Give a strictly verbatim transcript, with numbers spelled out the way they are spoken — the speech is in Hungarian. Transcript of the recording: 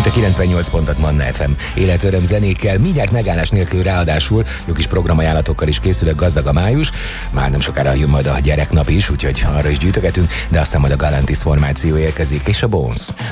Itt a kilencvennyolc pontot Manna ef em. Életöröm zenékkel, mindjárt megállás nélkül, ráadásul jó kis programajánlatokkal is készülök, gazdag a május. Már nem sokára jön majd a gyereknap is, úgyhogy arra is gyűjtögetünk, de aztán majd a Galantis formáció érkezik, és a Bones.